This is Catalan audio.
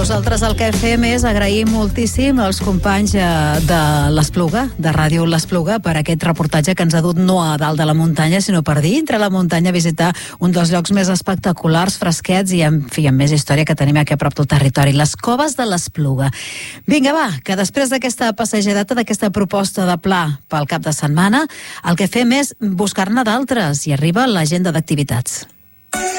Nosaltres el que fem és agrair moltíssim als companys de l'Espluga, de Ràdio l'Espluga, per aquest reportatge que ens ha dut no a dalt de la muntanya, sinó per dintre la muntanya, a visitar un dels llocs més espectaculars, fresquets i, en fi, amb més història que tenim aquí a prop del territori, les Coves de l'Espluga. Vinga, va, que després d'aquesta passejadeta, d'aquesta proposta de pla pel cap de setmana, el que fem és buscar-ne d'altres i arriba l'agenda d'activitats.